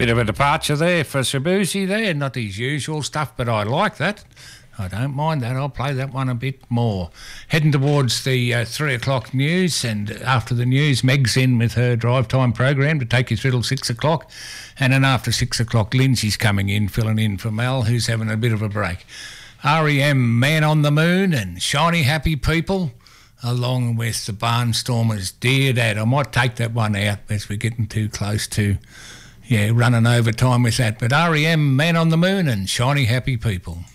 Bit of a departure there for Shabuzi there. Not his usual stuff, but I like that. I don't mind that. I'll play that one a bit more. Heading towards the 3 o'clock news, and after the news, Meg's in with her drive time program to take you through till 6 o'clock. And then after 6 o'clock, Lindsay's coming in, filling in for Mel, who's having a bit of a break. REM, Man on the Moon, and Shiny Happy People, along with the Barnstormers, Dear Dad. I might take that one out as we're getting too close to, running over time with that. But REM, Man on the Moon, and Shiny Happy People.